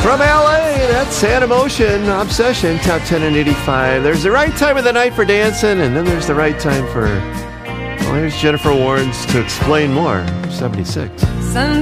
From LA, that's Santa Motion, Obsession, Top 10 and 85. There's the right time of the night for dancing, and then there's the right time for, well, here's Jennifer Warnes to explain more. 76.